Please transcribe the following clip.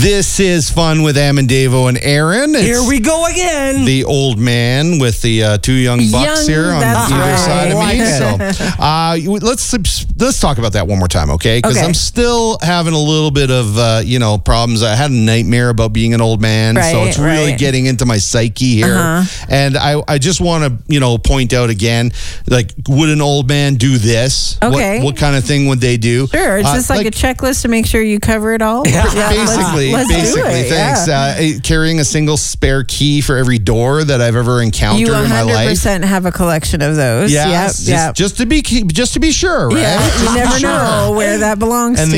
This is Fun with Am and Davo and Aaron. Here we go again. The old man with the two young bucks here on either side of me. So let's talk about that one more time, okay? Because I'm still having a little bit of problems. I had a nightmare about being an old man, so it's really getting into my psyche here. And I just want to point out again, like, would an old man do this? Okay. What kind of thing would they do? Sure. It's just like a checklist to make sure you cover it all. Basically, let's do it. Thanks. Carrying a single spare key for every door that I've ever encountered in my life. You 100% have a collection of those. Just to be sure, right? Yeah, you never know where that belongs to.